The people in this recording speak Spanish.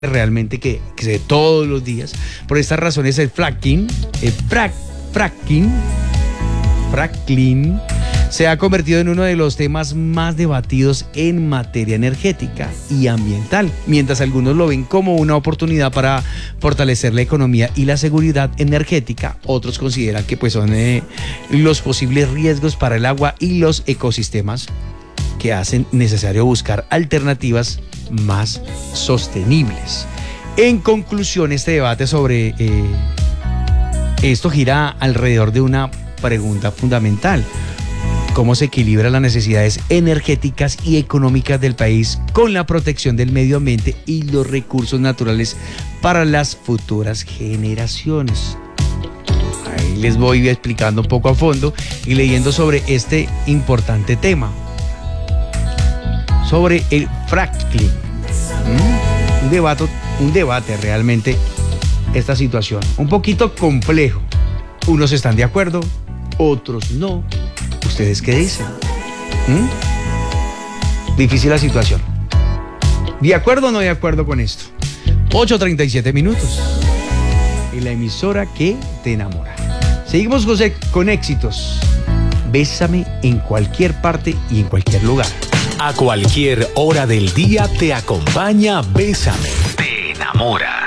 realmente que se ve todos los días. Por estas razones el fracking se ha convertido en uno de los temas más debatidos en materia energética y ambiental, mientras algunos lo ven como una oportunidad para fortalecer la economía y la seguridad energética. Otros consideran que pues son los posibles riesgos para el agua y los ecosistemas que hacen necesario buscar alternativas más sostenibles. En conclusión, este debate sobre esto gira alrededor de una pregunta fundamental: ¿cómo se equilibran las necesidades energéticas y económicas del país con la protección del medio ambiente y los recursos naturales para las futuras generaciones? Ahí les voy explicando un poco a fondo y leyendo sobre este importante tema, sobre el fracking. Un debate realmente, esta situación un poquito complejo. Unos están de acuerdo, otros no. ¿Ustedes qué dicen? Difícil la situación. ¿De acuerdo o no de acuerdo con esto? 8:37 minutos. En la emisora que te enamora. Seguimos, José, con éxitos. Bésame en cualquier parte y en cualquier lugar. A cualquier hora del día te acompaña Bésame. Te enamora.